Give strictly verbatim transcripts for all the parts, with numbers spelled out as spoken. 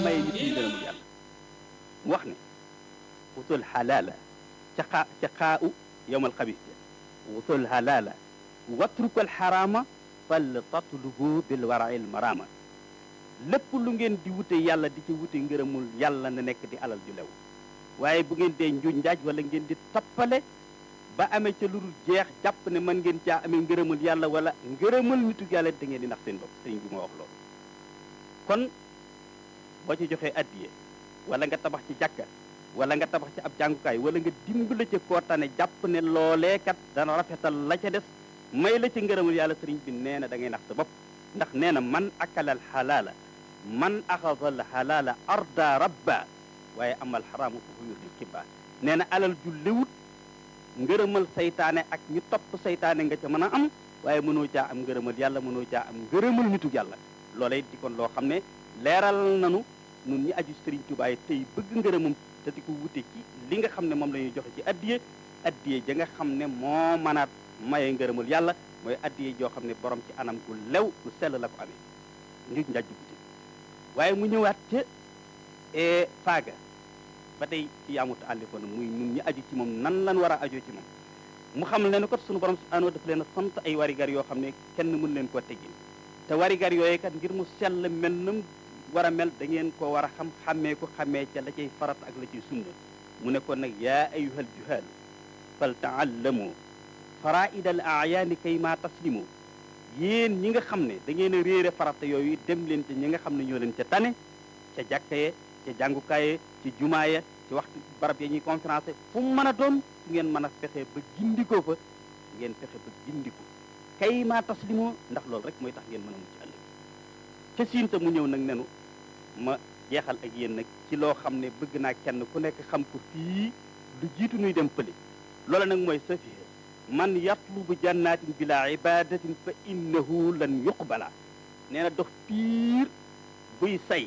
may nit ñi ngërëmul yàlla mu wax ne wutul xalaala ca xaa ca xaa u yowmal xabis wutul xalaala watrukal xaraama fal tatlubu bil warail marama lépp lu ngeen di wute yàlla di ci wute ngërëmul yàlla na nekk di alal ju lew waaye bu ngeen dee njuñ njaaj wala ngeen di tappale ba amee ca lu dul jeex jàpp ne mën ngeen caa amee ngërëmul yàlla wala ngërëmal nitu yàlla da ngeen di nax seen bopp sëñ bi ma wax loolu kon boo ci joxee addiye wala nga tabax ci jàkka wala nga tabax ci ab jàngukaay wala nga dimbale ca kootane jàpp ne loolee kat dana rafetal la ca des may la ca ngërëmul yàlla sëriñ bi nee na da ngay nax sa bopp ndax nee na man akalal xalaala man axadal xalaala arda rabba waaye amal xaraamu fa yurdi xibba nee na alal ju lewut ngërëmal saytaane ak ñu topp saytaane nga ca mën a am waaye mënoo caa am ngërëmal yàlla mënoo caa am ngërëmal nitu yàlla loolee di kon loo xam ne leeral nanu nun ñi aju sëriñ Tuubaa yi tey bëgg ngërëmam te di ko wute ci li nga xam ne moom la ñuy joxe ci addiye addiye ja nga xam ne moo mën a maye ngërëmul yàlla mooy addiye joo xam ne borom ci anam gu lew gu sell la ko amee njuj njaaj guddi waaye mu ñëwaat ca faaga ba tey ci yaamut àllikoon muy nun ñi aju ci moom nan lan war a ajoo ci moom mu xam leen kat sunu borom subhanahu wa daf leen a sant ay warigar yoo xam ne kenn mën leen koo teggin te warigar yooyu kat ngir mu sell mel nam war a mel da ngeen ko war a xam xàmmee ko xàmmee ca la cay farat ak la cay sunna mu ne kon nag yaa ayuhal juhaal fal taallamu faraid al ayaani kay ma taslimu yéen ñi nga xam ne da ngeen a réere farata yooyu dem leen ca ñi nga xam ne ñoo leen ca tane ca jàkkaye ca jàngukaaye ci jumaaye ci waxtu barab ya ñuy conférence fu mu mën a doon su ngeen mën a fexe ba gindikoo fa ngeen fexe ba gindiku kay ma taslimu ndax loolu rek mooy tax ngeen mën a mucc ëllëg ca siinta mu ñëw nag nenu ma jeexal ak yéen nag ci loo xam ne bëgg naa kenn ku nekk xam ko fii lu jiitu nuy dem pëli loola nag mooy safiha man yatlubu jannatin bila ibadatin fa innahu lan yuqbala nee na dox piir buy say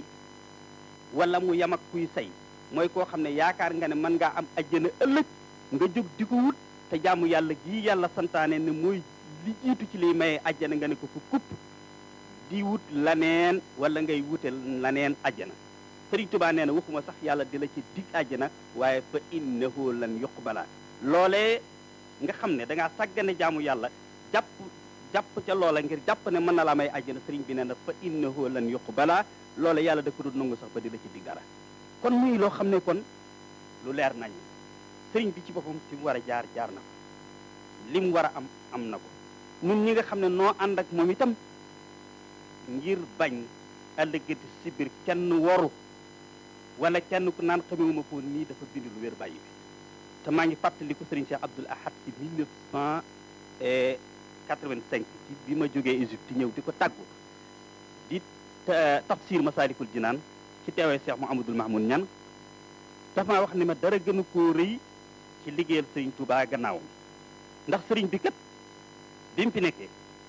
wala mu yam ak kuy say mooy koo xam ne yaakaar nga ne mën ngaa am ajjana ëllëg nga jóg di ko wut te jaamu yàlla gii yàlla santaane ne mooy li jiitu ci liy maye ajjana nga ne ko fu kupp di wut laneen wala ngay wutel laneen ajjana Sëriñ Tuubaa nee na waxuma sax yàlla di la ci dig ajjana waaye fa innahu lan yuqbala loolee nga xam ne da ngaa sàggane jaamu yàlla jàpp jàpp ca loola ngir jàpp ne mën na laa may ajjana sëriñ bi nee na fa innahu lan yuqbala loola yàlla da ko dul nangu sax ba di la ci dig dara kon muy loo xam ne kon lu leer nañ sëriñ bi ci boppam fi mu war a jaar jaar na ko li mu war a am am na ko ñun ñi nga xam ne noo ànd ak moom itam ngir bañ ëllëgati si biir kenn waru wala kenn ku naan xamewuma ko nii dafa bind lu wér bàyyi bi te maa ngi fàttali ko Serigne Cheikh Abdoul Ahad ci mille neuf cent quatre-vingt-cinq ci bi ma jógee Égypte ñëw di ko tàggu di tafsir Masaalikul Jinaan ci teewee Cheikh Mouhamadoul Mahmoud Niane dafa maa wax ne ma dara gënu koo rëy ci liggéeyal Serigne Touba gannaawam ndax Serigne bi kat bi mu fi nekkee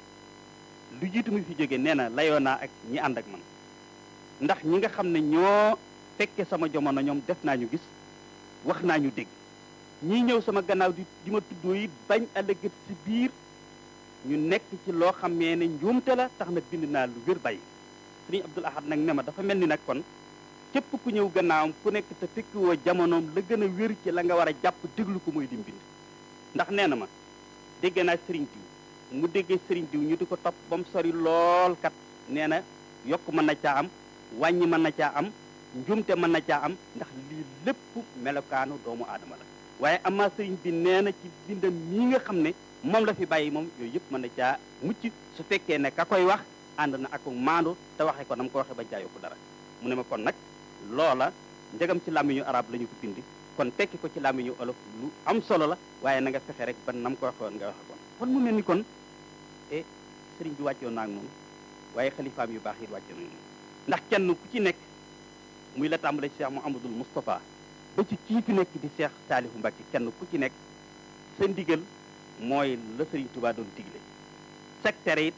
lu jiitu mu fi jógee nee na layoo naa ak ñi ànd ak man ndax ñi nga xam ne ñoo fekke sama jamono ñoom def naa ñu gis wax naa ñu dégg ñii ñëw sama gannaaw di di ma tuddoo yi bañ ëllëgët si biir ñu nekk ci loo xamee ne njuumte la tax na bind naa lu wér bàyyi Sëriñ Abdoul Ahad nag ne ma dafa mel ni nag kon képp ku ñëw gannaawam ku nekk te fekkiwoo jamonoom la gën a wér ci la nga war a jàpp déglu ko mooy di mbind ndax nee na ma dégg naa sëriñ diw mu déggee sëriñ diw ñu di ko topp ba mu sori lool kat nee na yokk mën na caa am wàññi mën na caa am njuumte mën na caa am ndax lii lépp melokaanu doomu aadama la waaye amaa sëriñ bi nee na ci bindam mii nga xam ne moom la fi bàyyi moom yooyu yëpp mën na caa mucc su fekkee ne ka koy wax ànd na ak maandu te waxee ko nam ko waxee bañ caa yokku dara mu ne ma kon nag loola njëgam ci làmmiñu arab la ñu ko bind kon tekki ko ci làmmiñu olof lu am solo la waaye na nga fexe rek ba nam ko waxee woon nga waxe kon kon mu mel ni kon e sëriñ bi wàccoon naa ak noonu waaye xalifaam yu baax yi wàccoon nañu ndax kenn ku ci nekk muy la tàmbale ci Cheikh Mouhamadoul Moustapha ba ci kii fi nekk di Cheikh Saalihu Mbacke kenn ku ci nekk sa ndigal mooy la Sëriñ Tuubaa doon digle secteur it